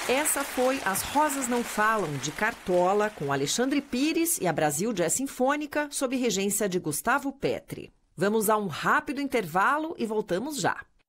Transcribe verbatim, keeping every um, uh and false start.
Essa foi As Rosas Não Falam, de Cartola, com Alexandre Pires e a Brasil Jazz Sinfônica, sob regência de Gustavo Petri. Vamos a um rápido intervalo e voltamos já.